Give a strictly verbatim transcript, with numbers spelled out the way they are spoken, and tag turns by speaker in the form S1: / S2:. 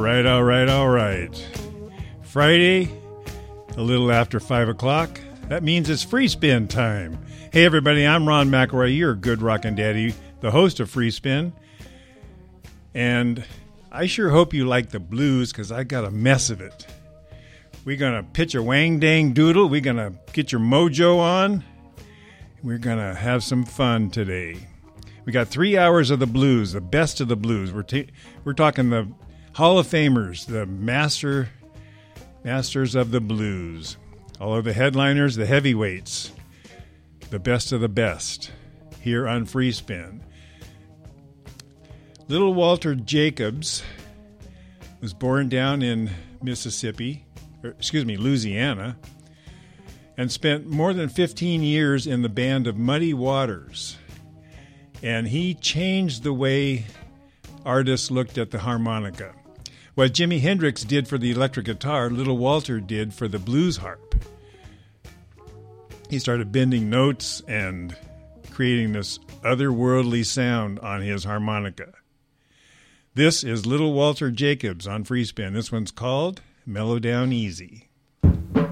S1: right, all right, all right. Friday, a little after five o'clock. That means it's Free Spin time. Hey, everybody, I'm Ron McElroy, your good rockin' daddy, the host of Free Spin. And I sure hope you like the blues, because I got a mess of it. We're going to pitch a wang dang doodle. We're going to get your mojo on. We're going to have some fun today. We got three hours of the blues, the best of the blues. We're ta- we're talking the Hall of Famers, the master masters of the blues. All of the headliners, the heavyweights, the best of the best here on Free Spin. Little Walter Jacobs was born down in Mississippi, or excuse me, Louisiana, and spent more than fifteen years in the band of Muddy Waters. And he changed the way artists looked at the harmonica. What Jimi Hendrix did for the electric guitar, Little Walter did for the blues harp. He started bending notes and creating this otherworldly sound on his harmonica. This is Little Walter Jacobs on Free Spin. This one's called Mellow Down Easy.